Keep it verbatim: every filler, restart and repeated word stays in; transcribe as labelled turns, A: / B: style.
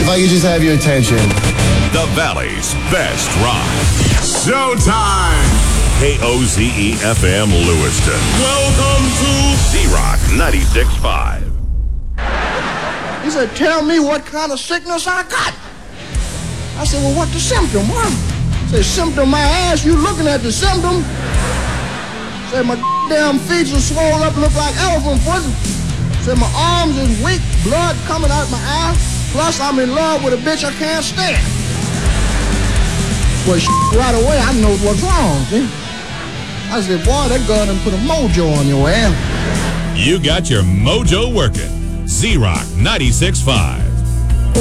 A: If I could just have your attention.
B: The Valley's best rock.
C: Showtime!
B: K O Z E F M Lewiston.
C: Welcome to
B: Z-Rock ninety-six point five.
D: He said, tell me what kind of sickness I got. I said, well, what the symptom, huh? He said, symptom my ass, you looking at the symptom. Said, my damn feet are swollen up, look like elephant foot. Said, my arms is weak, blood coming out my eye. Plus, I'm in love with a bitch I can't stand. Well, right away, I know what's wrong, see? I said, boy, that girl done put a mojo on your ass.
B: You got your mojo working. Z-Rock ninety-six point five.